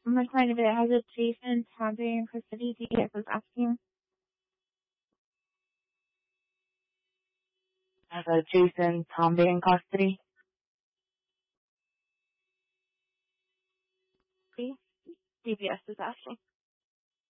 I'm not trying to get it. Has it Jason, Tombe, in custody? DPS was asking. Has Jason Tombe in custody? DPS is asking.